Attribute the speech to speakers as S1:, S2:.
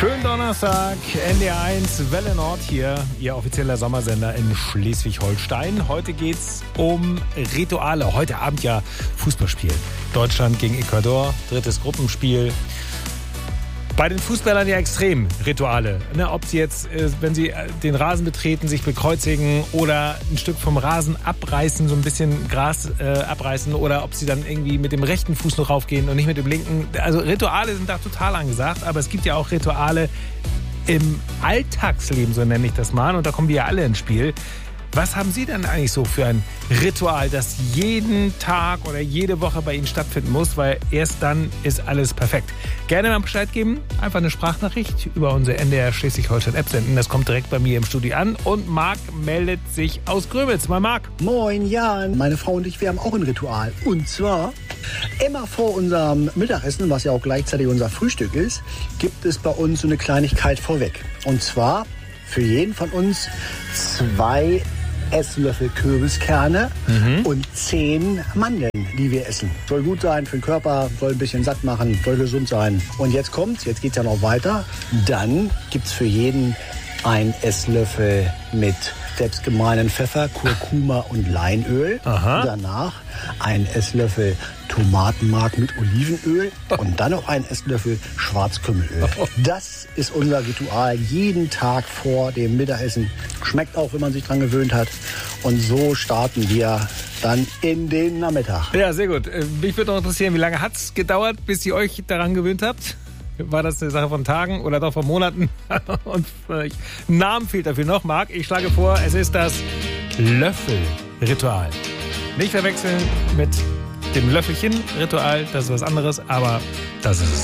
S1: Schönen Donnerstag, NDR1 Welle Nord hier, Ihr offizieller Sommersender in Schleswig-Holstein. Heute geht's um Rituale. Heute Abend ja Fußballspiel. Deutschland gegen Ecuador, drittes Gruppenspiel. Bei den Fußballern ja extrem Rituale. Ne, ob sie jetzt, wenn sie den Rasen betreten, sich bekreuzigen oder ein Stück vom Rasen abreißen, so ein bisschen Gras abreißen, oder ob sie dann irgendwie mit dem rechten Fuß noch raufgehen und nicht mit dem linken. Also Rituale sind da total angesagt, aber es gibt ja auch Rituale im Alltagsleben, so nenne ich das mal. Und da kommen wir ja alle ins Spiel. Was haben Sie denn eigentlich so für ein Ritual, das jeden Tag oder jede Woche bei Ihnen stattfinden muss? Weil erst dann ist alles perfekt. Gerne mal Bescheid geben. Einfach eine Sprachnachricht über unsere NDR Schleswig-Holstein-App senden. Das kommt direkt bei mir im Studio an. Und Marc meldet sich aus Grömitz. Mal Marc.
S2: Moin, Jan. Meine Frau und ich, wir haben auch ein Ritual. Und zwar, immer vor unserem Mittagessen, was ja auch gleichzeitig unser Frühstück ist, gibt es bei uns so eine Kleinigkeit vorweg. Und zwar für jeden von uns 2 Esslöffel Kürbiskerne und 10 Mandeln, die wir essen. Soll gut sein für den Körper, soll ein bisschen satt machen, soll gesund sein. Und jetzt kommt's, jetzt geht's ja noch weiter. Dann gibt's für jeden 1 Esslöffel mit selbstgemahlenen Pfeffer, Kurkuma und Leinöl.
S1: Aha.
S2: Danach 1 Esslöffel Tomatenmark mit Olivenöl und dann noch 1 Esslöffel Schwarzkümmelöl. Das ist unser Ritual jeden Tag vor dem Mittagessen. Schmeckt auch, wenn man sich dran gewöhnt hat. Und so starten wir dann in den Nachmittag.
S1: Ja, sehr gut. Mich würde noch interessieren, wie lange hat es gedauert, bis ihr euch daran gewöhnt habt? War das eine Sache von Tagen oder doch von Monaten? Und ein Namen fehlt dafür noch. Marc, ich schlage vor, es ist das Löffelritual. Nicht verwechseln mit dem Löffelchen-Ritual, das ist was anderes, aber das ist es.